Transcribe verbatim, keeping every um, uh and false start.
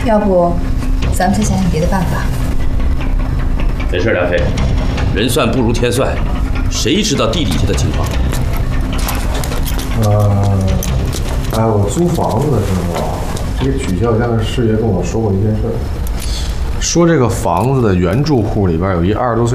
要不咱们再想想别的办法。 没事，梁飞，人算不如天算，谁知道地底下的情况？ 呃，哎，我租房子的时候啊，这个曲孝家的师爷跟我说过一件事，说这个房子的原住户里边有一二十多岁